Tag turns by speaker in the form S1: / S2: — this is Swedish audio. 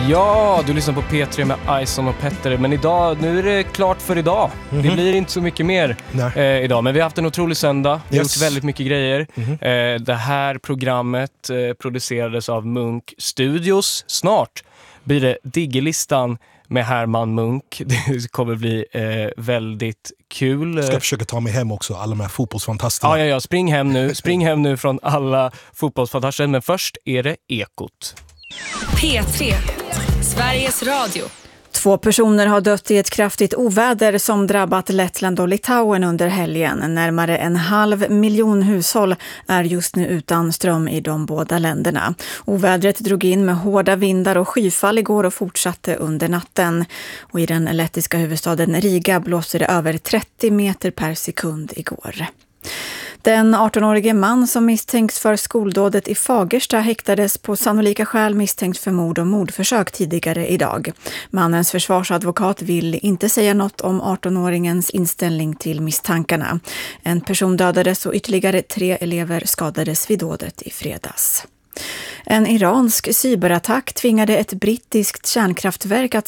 S1: Ja, du lyssnar på P3 med Ison och Petter. Men nu är det klart för idag. Det blir inte så mycket mer idag. Men vi har haft en otrolig söndag. Vi har gjort väldigt mycket grejer. Det här programmet producerades av Munk Studios. Snart blir det Diggelistan med Herman Munk. Det kommer bli väldigt kul.
S2: Jag ska försöka ta mig hem också, alla de här fotbollsfantasterna.
S1: Ja, spring hem nu från alla fotbollsfantaster. Men först är det Ekot.
S3: P3, Sveriges Radio.
S4: 2 personer har dött i ett kraftigt oväder som drabbat Lettland och Litauen under helgen. Närmare 500 000 hushåll är just nu utan ström i de båda länderna. Ovädret drog in med hårda vindar och skyfall igår och fortsatte under natten. Och i den lettiska huvudstaden Riga blåste det över 30 meter per sekund igår. Den 18-årige man som misstänks för skoldådet i Fagersta häktades på sannolika skäl misstänkt för mord och mordförsök tidigare idag. Mannens försvarsadvokat vill inte säga något om 18-åringens inställning till misstankarna. En person dödades och ytterligare 3 elever skadades vid dådet i fredags. En iransk cyberattack tvingade ett brittiskt kärnkraftverk att